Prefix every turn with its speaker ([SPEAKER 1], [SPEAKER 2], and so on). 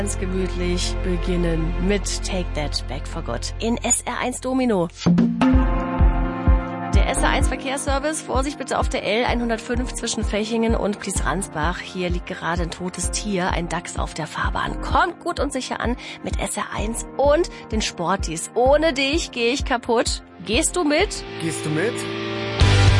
[SPEAKER 1] Ganz gemütlich beginnen mit Take That Back for Good in SR1 Domino. Der SR1 Verkehrsservice, Vorsicht bitte auf der L105 zwischen Fechingen und Plies-Ransbach. Hier liegt gerade ein totes Tier, ein Dachs auf der Fahrbahn. Kommt gut und sicher an mit SR1 und den Sportis. Ohne dich gehe ich kaputt. Gehst du mit?
[SPEAKER 2] Gehst du mit?